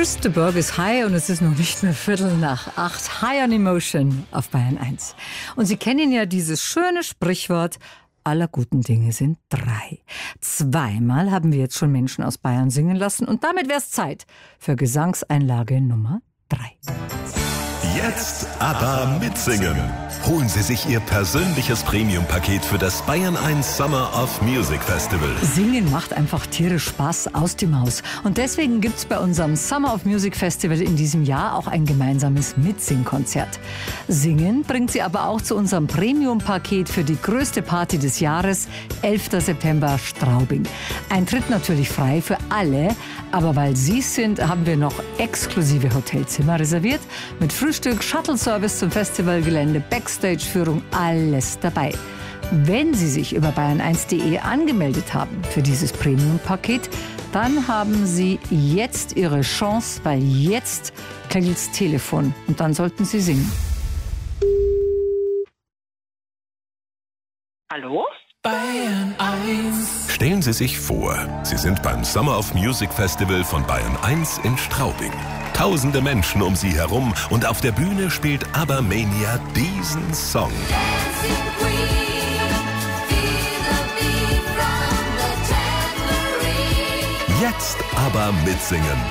First, the Berg is high und es ist noch nicht mehr 7:45. High on Emotion auf Bayern 1. Und Sie kennen ja dieses schöne Sprichwort, aller guten Dinge sind 3. Zweimal haben wir jetzt schon Menschen aus Bayern singen lassen und damit wäre es Zeit für Gesangseinlage Nummer 3. Jetzt aber mitsingen. Holen Sie sich Ihr persönliches Premium-Paket für das Bayern 1 Summer of Music Festival. Singen macht einfach tierisch Spaß aus dem Haus. Und deswegen gibt's bei unserem Summer of Music Festival in diesem Jahr auch ein gemeinsames Mitsingkonzert. Singen bringt Sie aber auch zu unserem Premium-Paket für die größte Party des Jahres, 11. September Straubing. Eintritt natürlich frei für alle, aber weil Sie es sind, haben wir noch exklusive Hotelzimmer reserviert mit Frühstück, Shuttle-Service zum Festivalgelände, Backstage-Führung, alles dabei. Wenn Sie sich über bayern1.de angemeldet haben für dieses Premium-Paket, dann haben Sie jetzt Ihre Chance, weil jetzt klingelt's Telefon und dann sollten Sie singen. Hallo? Bayern 1. Stellen Sie sich vor, Sie sind beim Summer of Music Festival von Bayern 1 in Straubing. Tausende Menschen um Sie herum und auf der Bühne spielt ABBA Mania diesen Song. Jetzt aber mitsingen.